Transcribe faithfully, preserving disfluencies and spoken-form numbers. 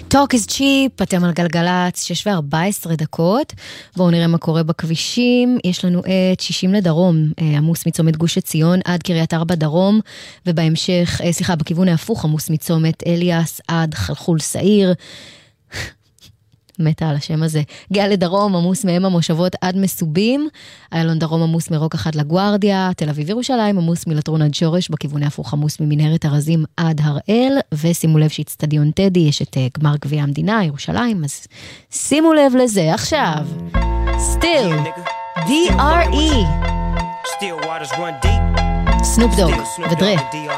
Talk is cheap, אתם על גלגלץ, שש וארבע עשרה דקות. בואו נראה מה קורה בכבישים. יש לנו את שישים לדרום, עמוס מצומת גוש עציון עד קריית ארבע דרום, ובהמשך, סליחה, בכיוון ההפוך, עמוס מצומת אליאס עד חלחול סעיר. מתה על השם הזה. גאה לדרום, עמוס מהם המושבות עד מסובים, איילון דרום עמוס מרוק אחת לגוארדיה, תל אביב ירושלים עמוס מלטרון עד שורש, בכיוון ההפוך עמוס ממנהרת הרזים עד הראל, ושימו לב שאצטדיון טדי יש את uh, גמר גביע המדינה, ירושלים, אז שימו לב לזה עכשיו. Still, די אר אי. סנופ דוג ודרה.